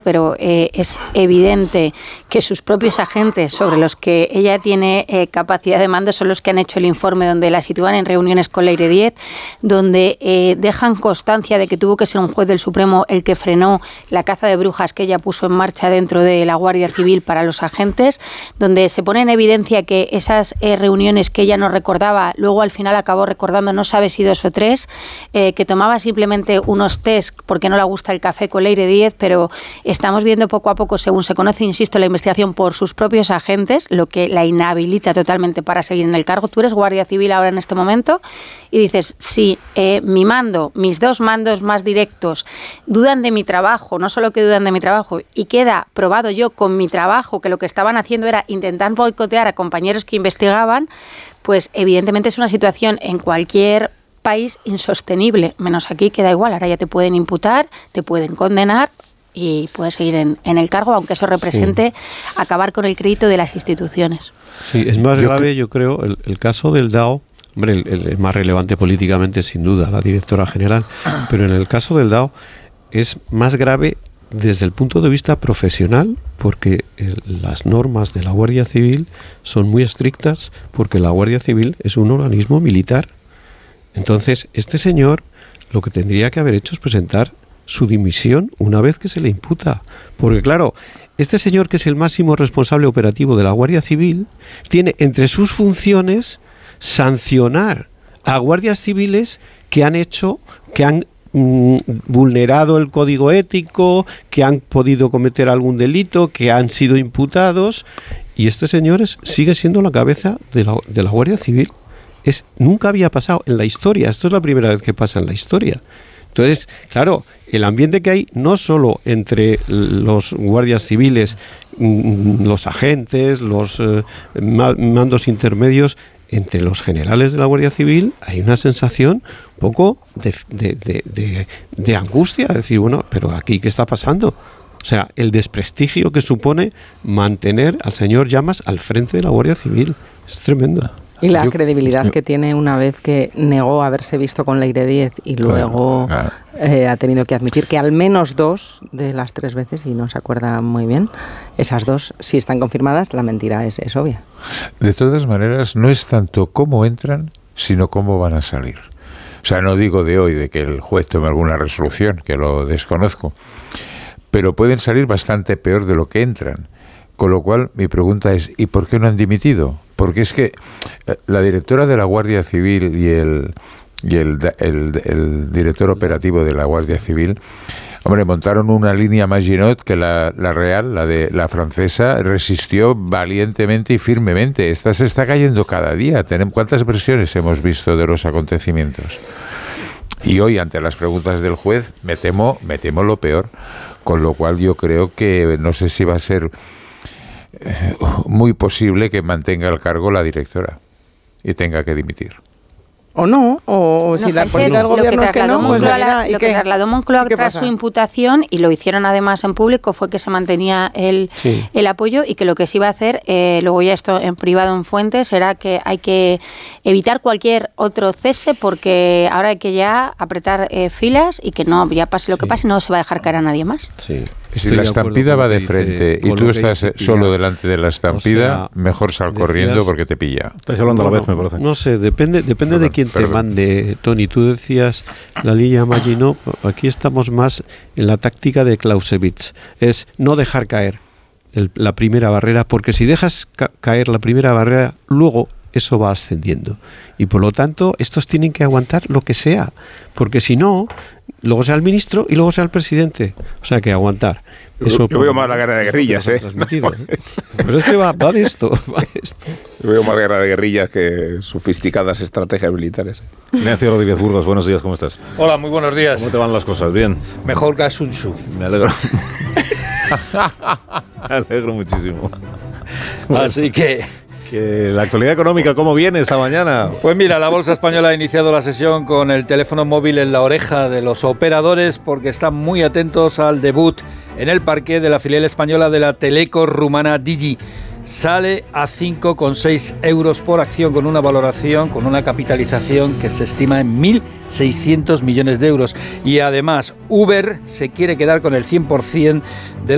pero es evidente que sus propios agentes, sobre los que ella tiene capacidad de mando, son los que han hecho el informe donde la sitúan en reuniones con Leire Díez, donde dejan constancia de que tuvo que ser un juez del Supremo el que frenó la caza de brujas que ella puso en marcha dentro de la Guardia Civil para los agentes, donde se pone en evidencia que esas reuniones que ella no recordaba, luego al final acabó recordando, no sabe si 2 o 3, que tomaba simplemente unos test porque no le gusta el café con Leire Díez, pero estamos viendo poco a poco, según se conoce, insisto, la investigación por sus propios agentes, lo que la inhabilita totalmente para seguir en el cargo. Tú eres guardia civil ahora en este momento y dices, sí, mi mando, mis 2 mandos más directos dudan de mi trabajo, no solo que dudan de mi trabajo, y queda probado yo con mi trabajo que lo que estaban haciendo era intentar boicotear a compañeros que investigaban, pues evidentemente es una situación en cualquier país insostenible, menos aquí, que da igual, ahora ya te pueden imputar, te pueden condenar y puedes seguir en el cargo, aunque eso represente acabar con el crédito de las instituciones. Sí, es más grave, yo creo, el caso del DAO. Hombre, el más relevante políticamente, sin duda, la directora general, pero en el caso del DAO es más grave desde el punto de vista profesional, porque las normas de la Guardia Civil son muy estrictas, porque la Guardia Civil es un organismo militar. Entonces, este señor lo que tendría que haber hecho es presentar su dimisión una vez que se le imputa. Porque claro, este señor, que es el máximo responsable operativo de la Guardia Civil, tiene entre sus funciones sancionar a guardias civiles que han vulnerado el código ético, que han podido cometer algún delito, que han sido imputados, y este señor sigue siendo la cabeza de la Guardia Civil. Nunca había pasado en la historia, esto es la primera vez que pasa en la historia. Entonces, claro, el ambiente que hay, no solo entre los guardias civiles, los agentes, los mandos intermedios, entre los generales de la Guardia Civil hay una sensación un poco de angustia, de decir, bueno, pero aquí, ¿qué está pasando? O sea, el desprestigio que supone mantener al señor Llamas al frente de la Guardia Civil es tremendo. Y la credibilidad que tiene una vez que negó haberse visto con Leire Díez y luego ha tenido que admitir que al menos 2 de las 3 veces, y no se acuerda muy bien, esas 2, si están confirmadas, la mentira es obvia. De todas maneras, no es tanto cómo entran, sino cómo van a salir. O sea, no digo de hoy, de que el juez tome alguna resolución, que lo desconozco, pero pueden salir bastante peor de lo que entran. Con lo cual, mi pregunta es, ¿y por qué no han dimitido? Porque es que la directora de la Guardia Civil y el director operativo de la Guardia Civil, hombre, montaron una línea Maginot que la real, la francesa, resistió valientemente y firmemente. Esta se está cayendo cada día. ¿Cuántas versiones hemos visto de los acontecimientos? Y hoy, ante las preguntas del juez, me temo lo peor. Con lo cual yo creo que no sé si va a ser muy posible que mantenga el cargo la directora y tenga que dimitir. O no, o si la política del gobierno es que no, pues lo que trasladó Moncloa tras su imputación, y lo hicieron además en público, fue que se mantenía el apoyo, y que lo que se iba a hacer, luego ya esto en privado en fuentes, era que hay que evitar cualquier otro cese, porque ahora hay que ya apretar filas y que no, ya pase lo que pase, no se va a dejar caer a nadie más. Sí. Si la estampida va de frente y tú estás solo delante de la estampida, mejor sal corriendo porque te pilla. Estáis hablando a la vez, me parece. No sé, depende de quién te mande, Tony. Tú decías la línea Maginot, aquí estamos más en la táctica de Clausewitz. Es no dejar caer la primera barrera, porque si dejas caer la primera barrera, luego eso va ascendiendo. Y por lo tanto, estos tienen que aguantar lo que sea, porque si no, luego sea el ministro y luego sea el presidente. O sea, que aguantar. Eso yo veo más la guerra de guerrillas, Pues es que va de esto. Yo veo más guerra de guerrillas que sofisticadas estrategias militares. Ignacio Rodríguez Burgos, buenos días, ¿cómo estás? Hola, muy buenos días. ¿Cómo te van las cosas? ¿Bien? Mejor que a Sun Tzu. Me alegro. Me alegro muchísimo. Así que la actualidad económica, ¿cómo viene esta mañana? Pues mira, la Bolsa Española ha iniciado la sesión con el teléfono móvil en la oreja de los operadores, porque están muy atentos al debut en el parqué de la filial española de la teleco rumana Digi. Sale a 5,6 euros por acción, con una valoración, con una capitalización que se estima en 1.600 millones de euros. Y además, Uber se quiere quedar con el 100% de